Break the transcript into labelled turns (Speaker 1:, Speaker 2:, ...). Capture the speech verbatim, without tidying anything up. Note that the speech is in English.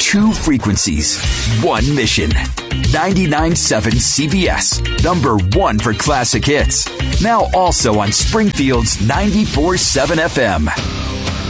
Speaker 1: Two frequencies, one mission. ninety-nine point seven C B S, number one for classic hits. Now also on Springfield's ninety-four point seven F M.